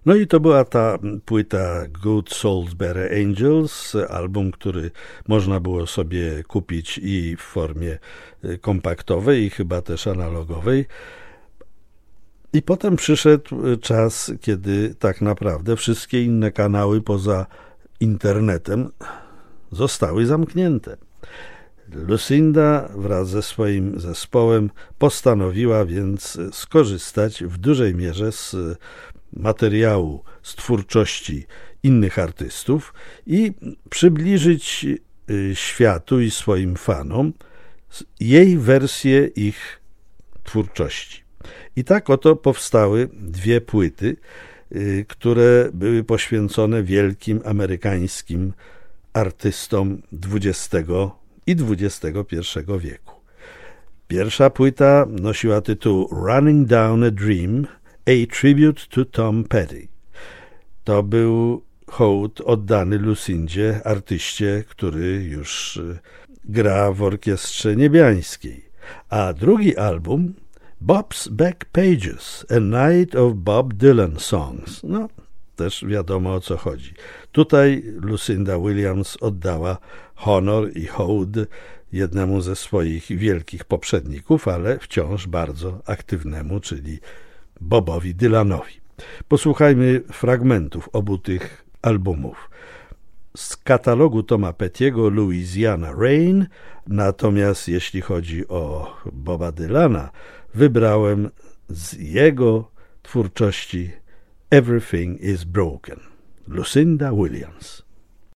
No i to była ta płyta Good Salisbury Angels, album, który można było sobie kupić i w formie kompaktowej, i chyba też analogowej. I potem przyszedł czas, kiedy tak naprawdę wszystkie inne kanały poza internetem zostały zamknięte. Lucinda wraz ze swoim zespołem postanowiła więc skorzystać w dużej mierze z materiału, z twórczości innych artystów i przybliżyć światu i swoim fanom jej wersję ich twórczości. I tak oto powstały dwie płyty, które były poświęcone wielkim amerykańskim artystom XX i XXI wieku. Pierwsza płyta nosiła tytuł Running Down a Dream, a Tribute to Tom Petty. To był hołd oddany Lucindzie, artyście, który już gra w orkiestrze niebiańskiej. A drugi album Bob's Back Pages, A Night of Bob Dylan Songs. No, też wiadomo, o co chodzi. Tutaj Lucinda Williams oddała honor i hołd jednemu ze swoich wielkich poprzedników, ale wciąż bardzo aktywnemu, czyli Bobowi Dylanowi. Posłuchajmy fragmentów obu tych albumów. Z katalogu Toma Petty'ego Louisiana Rain, natomiast jeśli chodzi o Boba Dylana, wybrałem z jego twórczości Everything is Broken. Lucinda Williams.